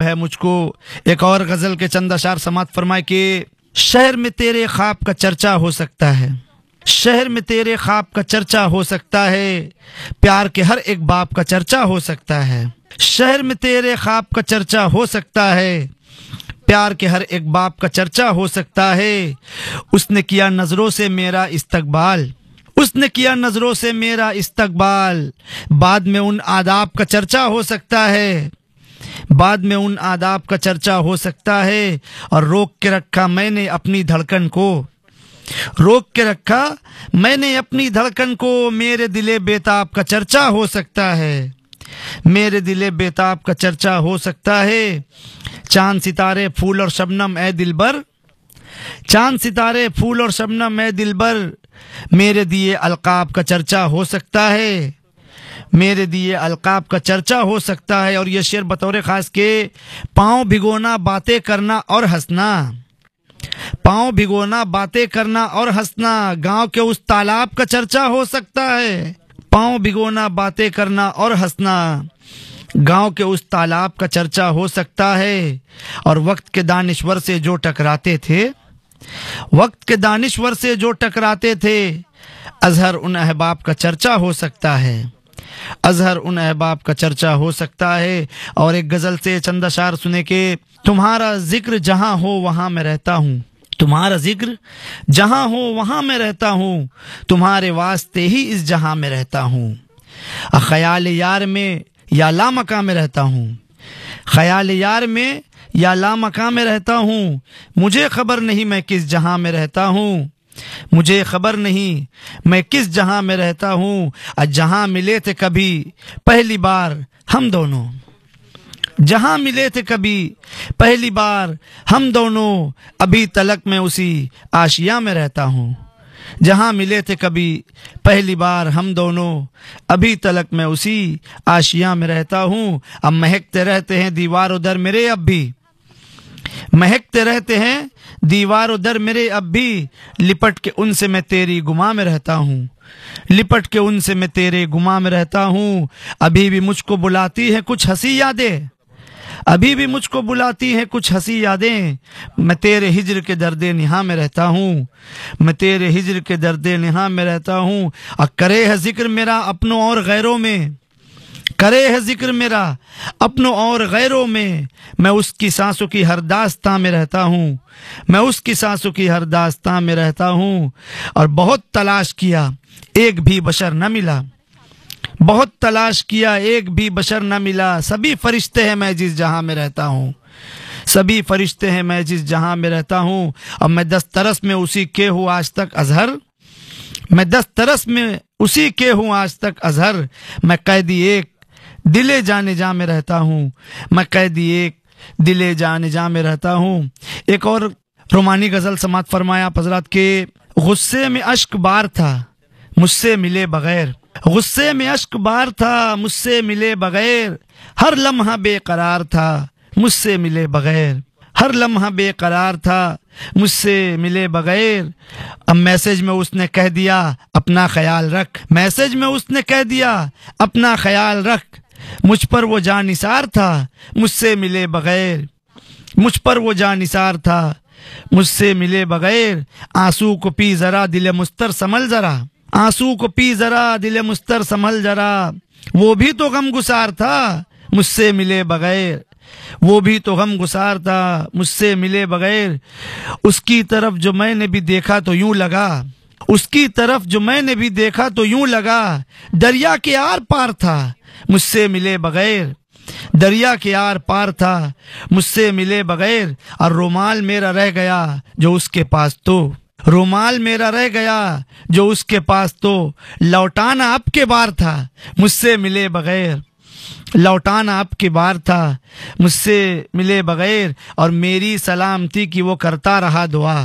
है मुझको। एक और गजल के चंद अशार समात फरमाए कि शहर में तेरे ख्वाब का चर्चा हो सकता है, शहर में तेरे ख्वाब का चर्चा हो सकता है, प्यार के हर एक बाप का चर्चा हो सकता है। शहर में तेरे ख्वाब का चर्चा हो सकता है, प्यार के हर एक बाप का चर्चा हो सकता है। उसने किया नजरों से मेरा इस्तकबाल, उसने किया नजरों से मेरा इस्तकबाल, बाद में उन आदाब का चर्चा हो सकता है, बाद में उन आदाब का चर्चा हो सकता है। और रोक के रखा मैंने अपनी धड़कन को, रोक के रखा मैंने अपनी धड़कन को, मेरे दिले बेताब का चर्चा हो सकता है, मेरे दिले बेताब का चर्चा हो सकता है। चांद सितारे फूल और शबनम ए दिलबर, चांद सितारे फूल और शबनम ए दिलबर, मेरे दिए अलकाब का चर्चा हो सकता है, मेरे दिए अलकाब का चर्चा हो सकता है। और ये शेर बतौर खास के पाँव भिगोना बातें करना और हंसना, पाँव भिगोना बातें करना और हंसना, गांव के उस तालाब का चर्चा हो सकता है। पाँव भिगोना बातें करना और हंसना, गांव के उस तालाब का चर्चा हो सकता है। और वक्त के दानिश्वर से जो टकराते थे, वक्त के दानिश्वर से जो टकराते थे, अजहर उन अहबाब का चर्चा हो सकता है, अजहर उन अहबाब का चर्चा हो सकता है। और एक गजल से चंद अशार सुने के तुम्हारा जिक्र जहां हो वहां मैं रहता हूँ, तुम्हारा जिक्र जहां हो वहां मैं रहता हूँ, तुम्हारे वास्ते ही इस जहां में रहता हूँ। ख्याल यार में या लामका में रहता हूँ, ख्याल यार में या लामका में रहता हूँ, मुझे खबर नहीं मैं किस जहां में रहता हूँ, मुझे खबर नहीं मैं किस जहां में रहता हूँ। जहां मिले थे कभी पहली बार हम दोनों, जहां मिले थे कभी पहली बार हम दोनों, अभी तलक मैं उसी आशिया में रहता हूँ। जहां मिले थे कभी पहली बार हम दोनों, अभी तलक मैं उसी आशिया में रहता हूँ। अब महकते रहते हैं दीवार उधर मेरे, अब भी महकते रहते हैं दीवार उधर मेरे, अब भी लिपट के उनसे मैं तेरी गुमा में रहता हूँ, लिपट के उनसे मैं तेरे गुमा में रहता हूँ। अभी भी मुझको बुलाती है कुछ हंसी यादें, अभी भी मुझको बुलाती हैं कुछ हंसी यादें, मैं तेरे हिज्र के दर्दे निहा में रहता हूँ, मैं तेरे हिज्र के दर्दे निहा में रहता हूँ। और करे है जिक्र मेरा अपनों और गैरों में, करे है जिक्र मेरा अपनों और गैरों में, मैं उसकी सांसों की हर दास्तां में रहता हूँ, मैं उसकी सांसों की हर दास्तां में रहता हूँ। और बहुत तलाश किया एक भी बशर न मिला, बहुत तलाश किया एक भी बशर न मिला, सभी फरिश्ते हैं मैं जिस जहां में रहता हूँ, सभी फरिश्ते हैं मैं जिस जहां में रहता हूँ। अब मैं दस्तरस में उसी के हूँ आज तक अजहर, मैं दस्तरस में उसी के हूँ आज तक अजहर, मैं कैदी एक दिले जाने जा में रहता हूँ, मैं कैदी एक दिले जाने जा में रहता हूँ। एक और रोमानी गजल समात फरमाया हजरात के गुस्से में अश्क बार था मुझसे मिले बगैर, गुस्से में अश्क बार था मुझसे मिले बगैर, हर लम्हा बेकरार था मुझसे मिले बगैर, हर लम्हा बेकरार था मुझसे मिले बगैर। अब मैसेज में उसने कह दिया अपना ख्याल रख, मैसेज में उसने कह दिया अपना ख्याल रख, मुझ पर वो जानिसार था मुझसे मिले बगैर, मुझ पर वो जानिसार था मुझसे मिले बगैर। आंसू को पी जरा दिले मुस्तर संभल जरा, आंसू को पी जरा दिले मुस्तर संभल जरा, वो भी तो गम गुसार था मुझसे मिले बगैर, वो भी तो गम गुसार था मुझसे मिले बगैर। उसकी तरफ जो मैंने भी देखा तो यूं लगा, उसकी तरफ जो मैंने भी देखा तो यूं लगा, दरिया के आर पार था मुझसे मिले बगैर, दरिया के आर पार था मुझसे मिले बगैर। और रुमाल मेरा रह गया जो उसके पास, तो रुमाल मेरा रह गया जो उसके पास, तो लौटाना अब के बार था मुझसे मिले बगैर, लौटाना अब के बार था मुझसे मिले बगैर। और मेरी सलामती की वो करता रहा दुआ,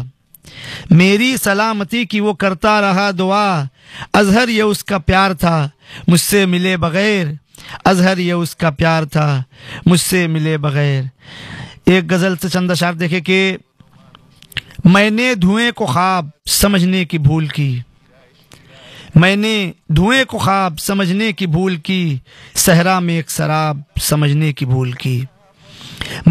मेरी सलामती की वो करता रहा दुआ, अजहर ये उसका प्यार था मुझसे मिले बगैर, अजहर ये उसका प्यार था मुझसे मिले बगैर। एक गजल से चंद अशार देखे कि मैंने धुएं को ख्वाब समझने की भूल की, मैंने धुएं को ख्वाब समझने की भूल की, सहरा में एक शराब समझने की भूल की।